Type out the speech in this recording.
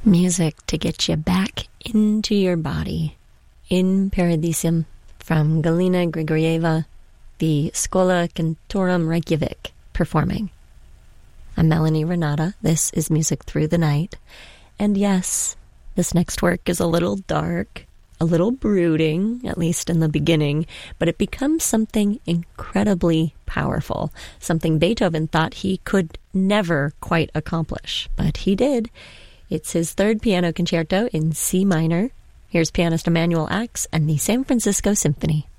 Music to get you back into your body. In Paradisium from Galina Grigorieva, the Schola Cantorum Reykjavik, performing. I'm Melanie Renata. This is Music Through the Night. And yes, this next work is a little dark, a little brooding, at least in the beginning, but it becomes something incredibly powerful, something Beethoven thought he could never quite accomplish, but he did. It's his third piano concerto in C minor. Here's pianist Emanuel Ax and the San Francisco Symphony.